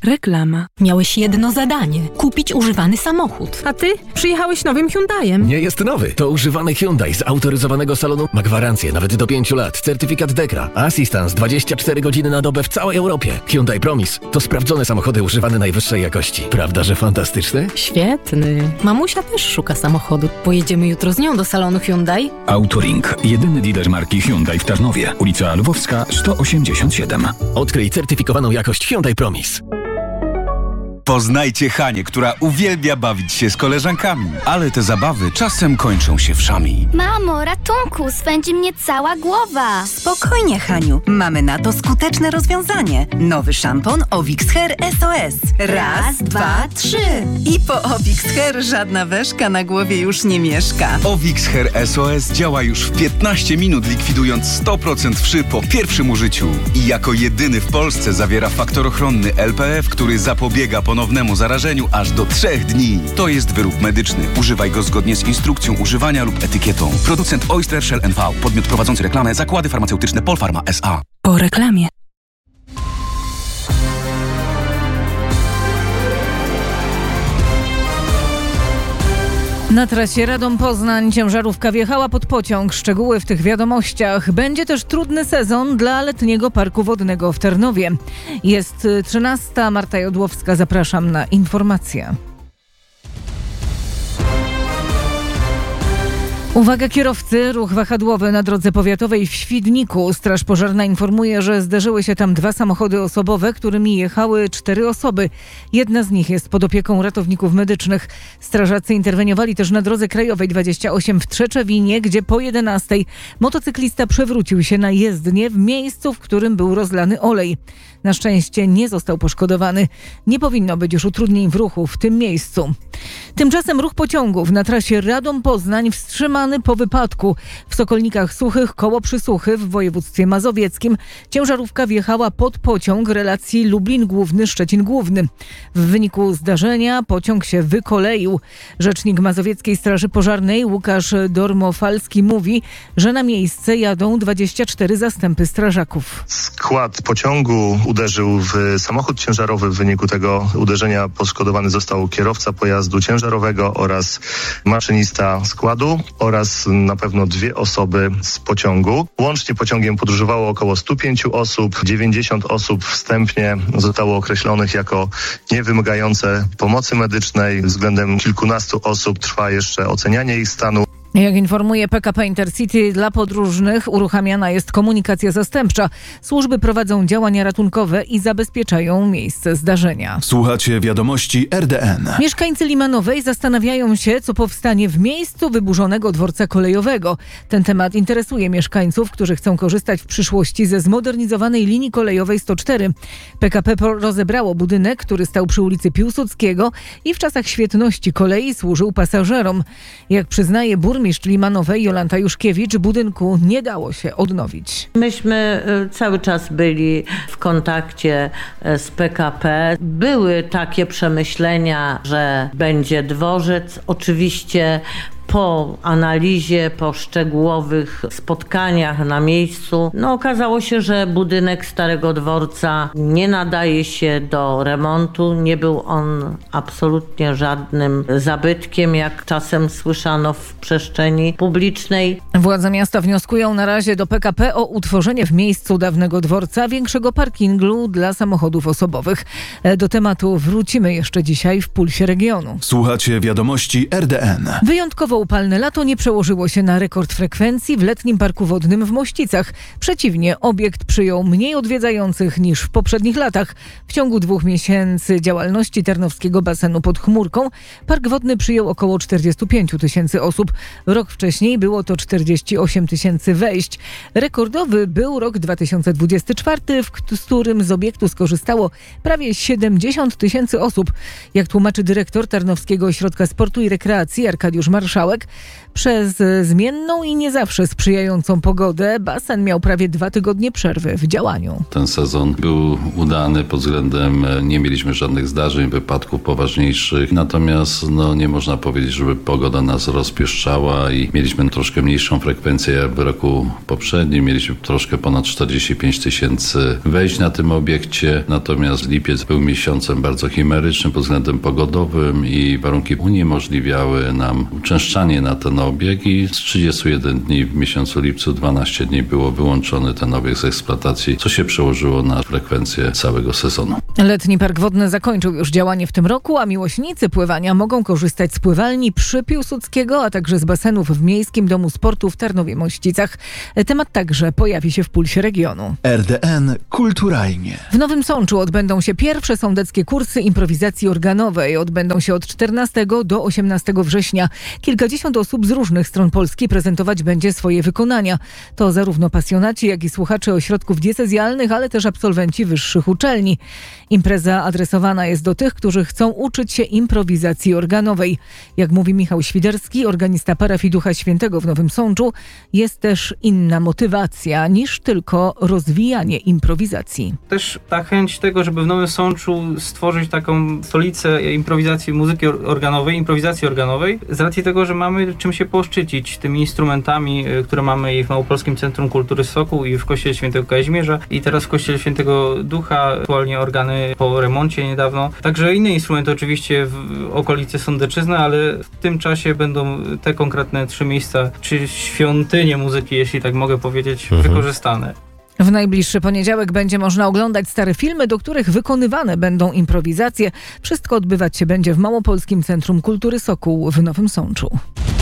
Reklama. Miałeś jedno zadanie – kupić używany samochód. A ty? Przyjechałeś nowym Hyundaiem. Nie jest nowy. To używany Hyundai z autoryzowanego salonu. Ma gwarancję nawet do 5 lat. Certyfikat Dekra. Assistance 24 godziny na dobę w całej Europie. Hyundai Promise to sprawdzone samochody używane najwyższej jakości. Prawda, że fantastyczny? Świetny. Mamusia też szuka samochodu. Pojedziemy jutro z nią do salonu Hyundai? Autoring. Jedyny dealer marki Hyundai w Tarnowie. Ulica Lwowska 187. Odkryj certyfikowaną jakość Hyundai Promise. Poznajcie Hanię, która uwielbia bawić się z koleżankami, ale te zabawy czasem kończą się wszami. Mamo, ratunku, swędzi mnie cała głowa. Spokojnie, Haniu. Mamy na to skuteczne rozwiązanie. Nowy szampon Ovix Hair SOS. Raz, dwa, trzy. I po Ovix Hair żadna weszka na głowie już nie mieszka. Ovix Hair SOS działa już w 15 minut, likwidując 100% wszy po pierwszym użyciu. I jako jedyny w Polsce zawiera faktor ochronny LPF, który zapobiega ponownemu zarażeniu aż do 3 dni. To jest wyrób medyczny. Używaj go zgodnie z instrukcją używania lub etykietą. Producent Oyster Shell NV. Podmiot prowadzący reklamę Zakłady Farmaceutyczne Polpharma S.A. Po reklamie. Na trasie Radom-Poznań ciężarówka wjechała pod pociąg. Szczegóły w tych wiadomościach. Będzie też trudny sezon dla letniego parku wodnego w Tarnowie. Jest 13. Marta Jodłowska. Zapraszam na informacje. Uwaga kierowcy, ruch wahadłowy na drodze powiatowej w Świdniku. Straż pożarna informuje, że zderzyły się tam 2 samochody osobowe, którymi jechały 4 osoby. Jedna z nich jest pod opieką ratowników medycznych. Strażacy interweniowali też na drodze krajowej 28 w Trzeczewinie, gdzie po 11 motocyklista przewrócił się na jezdnię w miejscu, w którym był rozlany olej. Na szczęście nie został poszkodowany. Nie powinno być już utrudnień w ruchu w tym miejscu. Tymczasem ruch pociągów na trasie Radom-Poznań wstrzymany po wypadku. W Sokolnikach Suchych koło Przysuchy w województwie mazowieckim ciężarówka wjechała pod pociąg relacji Lublin Główny - Szczecin Główny. W wyniku zdarzenia pociąg się wykoleił. Rzecznik Mazowieckiej Straży Pożarnej Łukasz Dormofalski mówi, że na miejsce jadą 24 zastępy strażaków. Skład pociągu uderzył w samochód ciężarowy. W wyniku tego uderzenia poszkodowany został kierowca pojazdu ciężarowego oraz maszynista składu oraz na pewno 2 osoby z pociągu. Łącznie pociągiem podróżowało około 105 osób. 90 osób wstępnie zostało określonych jako niewymagające pomocy medycznej. Względem kilkunastu osób trwa jeszcze ocenianie ich stanu. Jak informuje PKP Intercity, dla podróżnych uruchamiana jest komunikacja zastępcza. Służby prowadzą działania ratunkowe i zabezpieczają miejsce zdarzenia. Słuchacie wiadomości RDN. Mieszkańcy Limanowej zastanawiają się, co powstanie w miejscu wyburzonego dworca kolejowego. Ten temat interesuje mieszkańców, którzy chcą korzystać w przyszłości ze zmodernizowanej linii kolejowej 104. PKP rozebrało budynek, który stał przy ulicy Piłsudskiego i w czasach świetności kolei służył pasażerom. Jak przyznaje burmistrz Limanowej Jolanta Juszkiewicz, budynku nie dało się odnowić. Myśmy cały czas byli w kontakcie z PKP. Były takie przemyślenia, że będzie dworzec. Oczywiście po analizie, po szczegółowych spotkaniach na miejscu, okazało się, że budynek Starego Dworca nie nadaje się do remontu. Nie był on absolutnie żadnym zabytkiem, jak czasem słyszano w przestrzeni publicznej. Władze miasta wnioskują na razie do PKP o utworzenie w miejscu dawnego dworca większego parkingu dla samochodów osobowych. Do tematu wrócimy jeszcze dzisiaj w Pulsie Regionu. Słuchacie wiadomości RDN. Wyjątkowo upalne lato nie przełożyło się na rekord frekwencji w letnim parku wodnym w Mościcach. Przeciwnie, obiekt przyjął mniej odwiedzających niż w poprzednich latach. W ciągu 2 miesięcy działalności Tarnowskiego Basenu pod Chmurką park wodny przyjął około 45 000 osób. Rok wcześniej było to 48 000 wejść. Rekordowy był rok 2024, z którym z obiektu skorzystało prawie 70 000 osób. Jak tłumaczy dyrektor Tarnowskiego Ośrodka Sportu i Rekreacji Arkadiusz Marszałek, Michałek. Przez zmienną i nie zawsze sprzyjającą pogodę basen miał prawie 2 tygodnie przerwy w działaniu. Ten sezon był udany pod względem, nie mieliśmy żadnych zdarzeń, wypadków poważniejszych, natomiast nie można powiedzieć, żeby pogoda nas rozpieszczała i mieliśmy troszkę mniejszą frekwencję jak w roku poprzednim. Mieliśmy troszkę ponad 45 tysięcy wejść na tym obiekcie, natomiast lipiec był miesiącem bardzo chimerycznym pod względem pogodowym i warunki uniemożliwiały nam uczęszczanie na ten obieg i z 31 dni w miesiącu lipcu 12 dni było wyłączony ten obiekt z eksploatacji, co się przełożyło na frekwencję całego sezonu. Letni Park Wodny zakończył już działanie w tym roku, a miłośnicy pływania mogą korzystać z pływalni przy Piłsudskiego, a także z basenów w Miejskim Domu Sportu w Tarnowie-Mościcach. Temat także pojawi się w Pulsie Regionu. RDN kulturalnie. W Nowym Sączu odbędą się pierwsze sądeckie kursy improwizacji organowej. Odbędą się od 14 do 18 września. Kilkadziesiąt osób z różnych stron Polski prezentować będzie swoje wykonania. To zarówno pasjonaci, jak i słuchacze ośrodków diecezjalnych, ale też absolwenci wyższych uczelni. Impreza adresowana jest do tych, którzy chcą uczyć się improwizacji organowej. Jak mówi Michał Świderski, organista parafii Ducha Świętego w Nowym Sączu, jest też inna motywacja niż tylko rozwijanie improwizacji. Też ta chęć tego, żeby w Nowym Sączu stworzyć taką stolicę improwizacji muzyki organowej, improwizacji organowej, z racji tego, że mamy czym się poszczycić tymi instrumentami, które mamy i w Małopolskim Centrum Kultury Sokół i w Kościele Świętego Kazimierza i teraz w Kościele Świętego Ducha, aktualnie organy po remoncie niedawno. Także inne instrumenty oczywiście w okolicy Sądeczyzny, ale w tym czasie będą te konkretne 3 miejsca, czy świątynie muzyki, jeśli tak mogę powiedzieć, wykorzystane. W najbliższy poniedziałek będzie można oglądać stare filmy, do których wykonywane będą improwizacje. Wszystko odbywać się będzie w Małopolskim Centrum Kultury Sokół w Nowym Sączu.